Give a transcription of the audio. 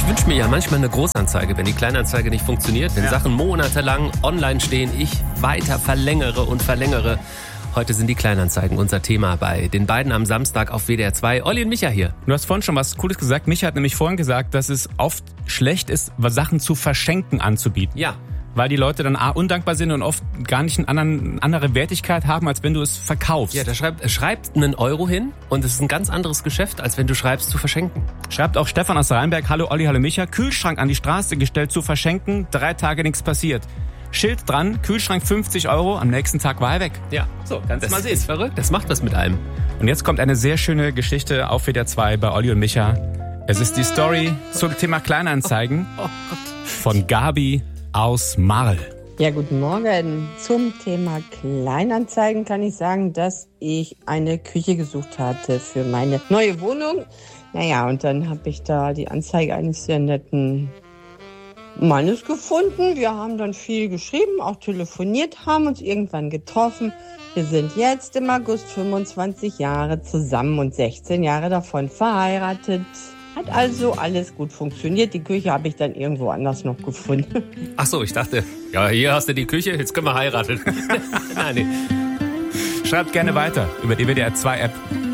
wünsche mir ja manchmal eine Großanzeige, wenn die Kleinanzeige nicht funktioniert, wenn Sachen monatelang online stehen, ich weiter verlängere und verlängere. Heute sind die Kleinanzeigen unser Thema bei den beiden am Samstag auf WDR 2. Olli und Micha hier. Du hast vorhin schon was Cooles gesagt. Micha hat nämlich vorhin gesagt, dass es oft schlecht ist, Sachen zu verschenken anzubieten. Ja. Weil die Leute dann undankbar sind und oft gar nicht eine andere Wertigkeit haben, als wenn du es verkaufst. Ja, da schreibt einen Euro hin und es ist ein ganz anderes Geschäft, als wenn du schreibst zu verschenken. Schreibt auch Stefan aus Rheinberg, hallo Olli, hallo Micha, Kühlschrank an die Straße gestellt zu verschenken, 3 Tage nichts passiert. Schild dran, Kühlschrank 50 €, am nächsten Tag war er weg. Ja, so, kannst mal sehen. Das ist verrückt, das macht was mit einem. Und jetzt kommt eine sehr schöne Geschichte auf WDR 2 bei Olli und Micha. Es ist die Story zum Thema Kleinanzeigen von Gabi aus Marl. Ja, guten Morgen. Zum Thema Kleinanzeigen kann ich sagen, dass ich eine Küche gesucht hatte für meine neue Wohnung. Naja, und dann habe ich da die Anzeige eines sehr netten Mannes gefunden. Wir haben dann viel geschrieben, auch telefoniert, haben uns irgendwann getroffen. Wir sind jetzt im August 25 Jahre zusammen und 16 Jahre davon verheiratet. Hat also alles gut funktioniert. Die Küche habe ich dann irgendwo anders noch gefunden. Ach so, ich dachte, ja, hier hast du die Küche, jetzt können wir heiraten. Nein, nee. Schreibt gerne weiter über die WDR 2 App.